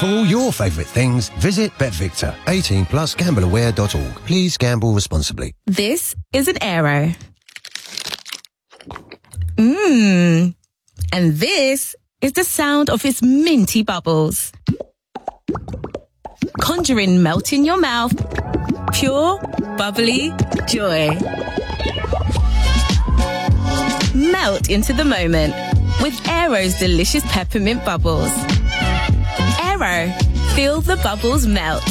For all your favourite things, visit BetVictor. 18 plus gambleaware.org. Please gamble responsibly. This is an Aero. Mmm. And this is the sound of its minty bubbles. Conjuring melt in your mouth. Pure, bubbly joy. Melt into the moment with Aero's delicious peppermint bubbles. Aero, feel the bubbles melt.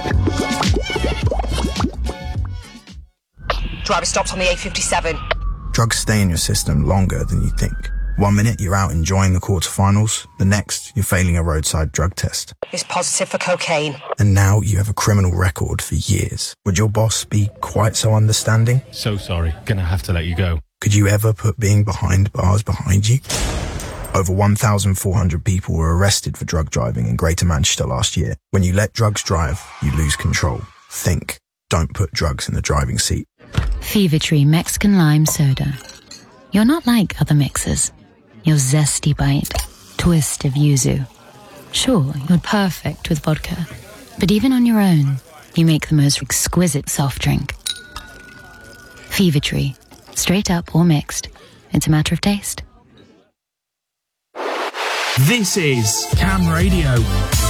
Driver stopped on the A57. Drugs stay in your system longer than you think. 1 minute you're out enjoying the quarterfinals, the next you're failing a roadside drug test. It's positive for cocaine. And now you have a criminal record for years. Would your boss be quite so understanding? So sorry, gonna have to let you go. Could you ever put being behind bars behind you? Over 1,400 people were arrested for drug driving in Greater Manchester last year. When you let drugs drive, you lose control. Think. Don't put drugs in the driving seat. Fever Tree Mexican Lime Soda. You're not like other mixers. Your zesty bite, twist of yuzu. Sure, you're perfect with vodka, but even on your own, you make the most exquisite soft drink. Fever Tree. Straight up or mixed. It's a matter of taste. This is Cam Radio.